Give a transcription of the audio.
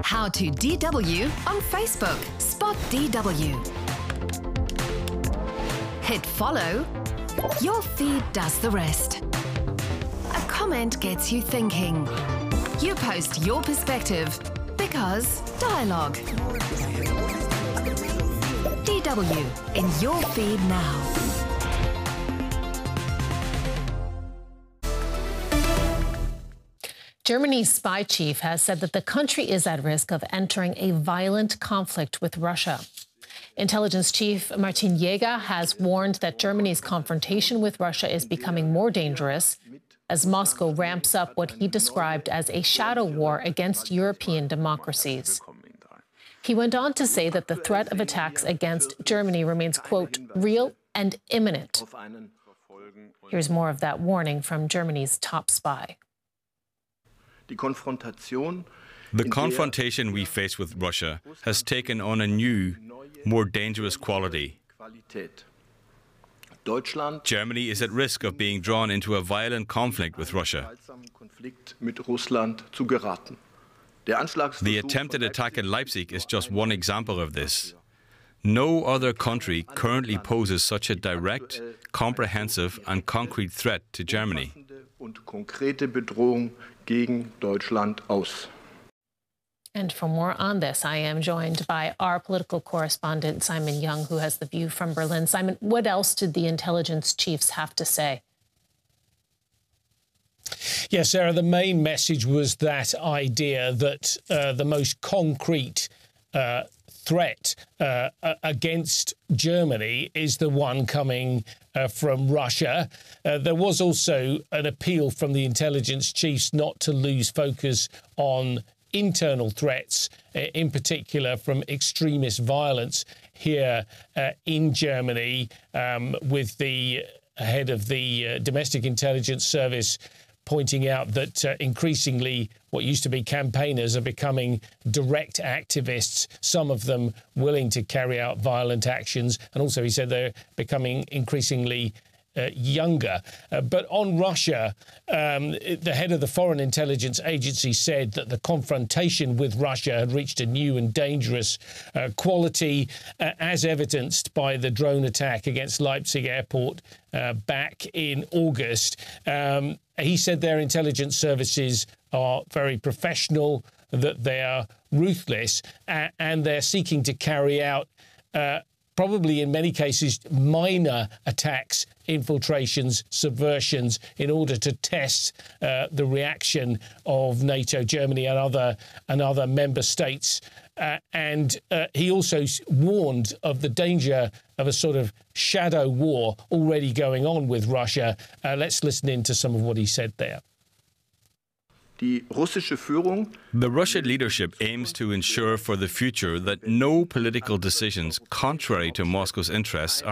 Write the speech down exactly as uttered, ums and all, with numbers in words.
How to D W on Facebook. Spot D W. Hit follow. Your feed does the rest. A comment gets you thinking. You post your perspective because dialogue. D W in your feed now. Germany's spy chief has said that the country is at risk of entering a violent conflict with Russia. Intelligence chief Martin Jäger has warned that Germany's confrontation with Russia is becoming more dangerous as Moscow ramps up what he described as a shadow war against European democracies. He went on to say that the threat of attacks against Germany remains, quote, real and imminent. Here's more of that warning from Germany's top spy. The confrontation we face with Russia has taken on a new, more dangerous quality. Germany is at risk of being drawn into a violent conflict with Russia. The attempted attack in Leipzig is just one example of this. No other country currently poses such a direct, comprehensive and concrete threat to Germany. And for more on this, I am joined by our political correspondent, Simon Young, who has The View from Berlin. Simon, what else did the intelligence chiefs have to say? Yes, Sarah, the main message was that idea that uh, the most concrete uh, threat uh, against Germany is the one coming uh, from Russia. Uh, there was also an appeal from the intelligence chiefs not to lose focus on internal threats, uh, in particular from extremist violence here uh, in Germany, um, with the head of the uh, Domestic Intelligence Service pointing out that uh, increasingly what used to be campaigners are becoming direct activists, some of them willing to carry out violent actions. And also he said they're becoming increasingly uh, younger. Uh, but on Russia, um, the head of the Foreign Intelligence Agency said that the confrontation with Russia had reached a new and dangerous uh, quality, uh, as evidenced by the drone attack against Leipzig airport uh, back in August. Um, He said their intelligence services are very professional, that they are ruthless, uh, and they're seeking to carry out, uh, probably in many cases, minor attacks, infiltrations, subversions, in order to test uh, the reaction of NATO, Germany and other, and other member states. Uh, and uh, he also warned of the danger of a sort of shadow war already going on with Russia. Uh, let's listen in to some of what he said there. The Russian leadership aims to ensure for the future that no political decisions contrary to Moscow's interests